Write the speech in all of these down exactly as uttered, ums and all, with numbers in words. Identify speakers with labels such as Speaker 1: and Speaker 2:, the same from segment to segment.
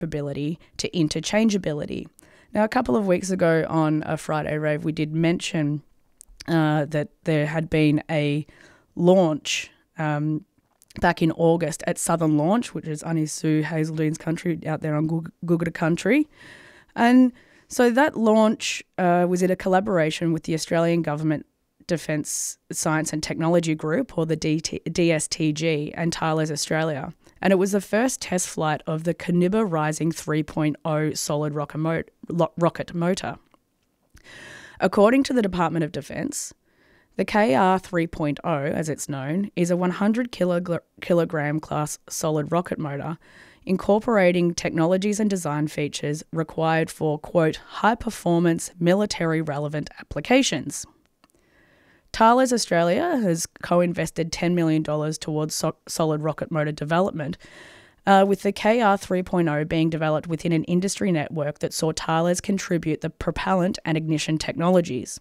Speaker 1: interoperability to interchangeability. Now, a couple of weeks ago on a Friday Rave, we did mention uh, that there had been a launch um, back in August at Southern Launch, which is Annie Sue Hazeldene's country out there on Googera country. And so that launch uh, was in a collaboration with the Australian Government Defence Science and Technology Group, or the D S T G, and Thales Australia. And it was the first test flight of the Kaniba Rising three point oh solid rocket, mo- rocket motor. According to the Department of Defence, the K R three point oh, as it's known, is a one hundred kilogram class solid rocket motor incorporating technologies and design features required for, quote, high-performance military-relevant applications. Thales Australia has co-invested ten million dollars towards so- solid rocket motor development, uh, with the K R three point oh being developed within an industry network that saw Thales contribute the propellant and ignition technologies.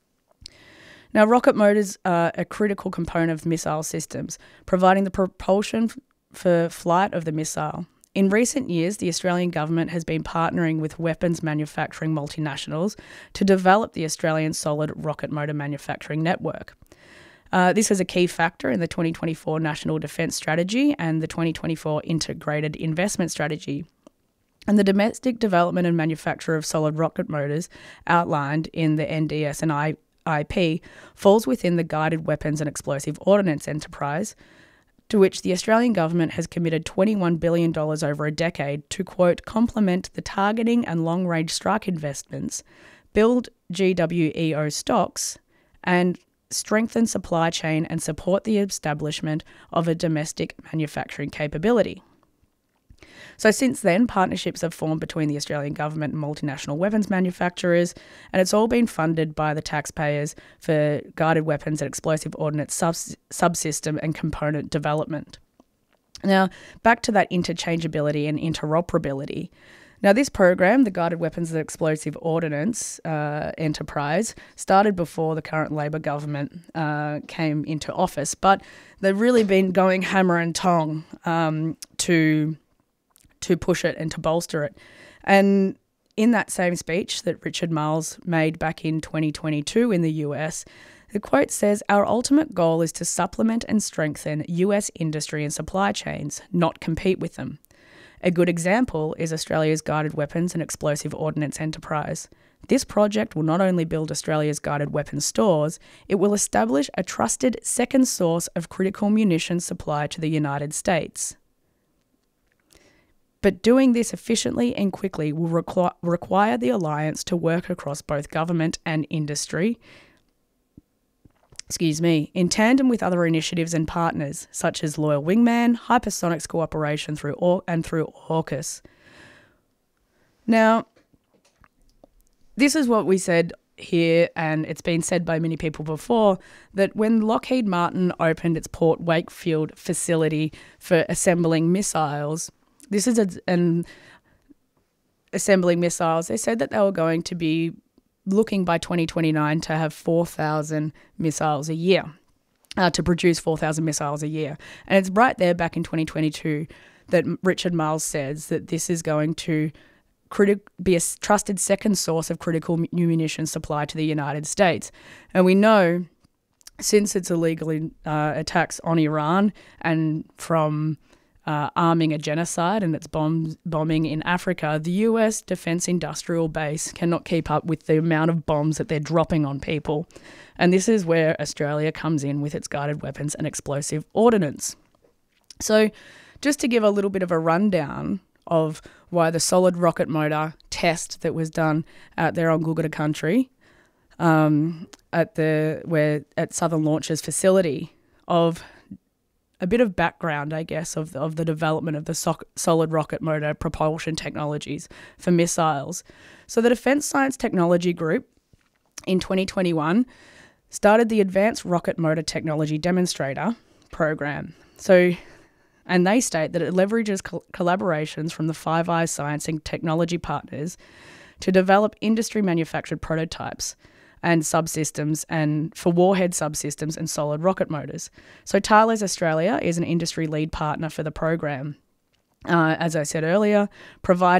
Speaker 1: Now, rocket motors are a critical component of missile systems, providing the propulsion f- for flight of the missile. In recent years, the Australian government has been partnering with weapons manufacturing multinationals to develop the Australian solid rocket motor manufacturing network. Uh, this is a key factor in the twenty twenty-four National Defence Strategy and the twenty twenty-four Integrated Investment Strategy. And the domestic development and manufacture of solid rocket motors outlined in the N D S and I P falls within the Guided Weapons and Explosive Ordnance enterprise, to which the Australian government has committed twenty-one billion dollars over a decade to, quote, complement the targeting and long-range strike investments, build G W E O stocks, and strengthen supply chain and support the establishment of a domestic manufacturing capability. So since then, partnerships have formed between the Australian government and multinational weapons manufacturers, and it's all been funded by the taxpayers for guided weapons and explosive ordnance subs- subsystem and component development. Now, back to that interchangeability and interoperability. Now, this program, the Guided Weapons and Explosive Ordnance uh, enterprise, started before the current Labor government uh, came into office, but they've really been going hammer and tong um, to... to push it and to bolster it. And in that same speech that Richard Marles made back in twenty twenty-two in the U S, the quote says, "Our ultimate goal is to supplement and strengthen U S industry and supply chains, not compete with them." A good example is Australia's Guided Weapons and Explosive Ordnance enterprise. This project will not only build Australia's guided weapons stores, it will establish a trusted second source of critical munitions supply to the United States. But doing this efficiently and quickly will requ- require the alliance to work across both government and industry, excuse me, in tandem with other initiatives and partners, such as Loyal Wingman, Hypersonics cooperation through or- and through AUKUS. Now, this is what we said here, and it's been said by many people before, that when Lockheed Martin opened its Port Wakefield facility for assembling missiles, This is a, an assembling missiles. They said that they were going to be looking by twenty twenty-nine to have four thousand missiles a year, uh, to produce four thousand missiles a year. And it's right there back in twenty twenty-two that Richard Marles says that this is going to criti- be a trusted second source of critical munition supply to the United States. And we know, since its illegal uh, attacks on Iran and from Uh, arming a genocide and its bombs, bombing in Africa, the U S defence industrial base cannot keep up with the amount of bombs that they're dropping on people. And this is where Australia comes in with its guided weapons and explosive ordnance. So just to give a little bit of a rundown of why the solid rocket motor test that was done out there on Googera country um, at the where at Southern Launch's facility, of a bit of background, I guess, of the, of the development of the so- solid rocket motor propulsion technologies for missiles. So the Defence Science Technology Group in twenty twenty-one started the Advanced Rocket Motor Technology Demonstrator program. So, and they state that it leverages co- collaborations from the Five Eyes science and technology partners to develop industry manufactured prototypes and subsystems and for warhead subsystems and solid rocket motors. So Thales Australia is an industry lead partner for the program. uh, as I said earlier, providing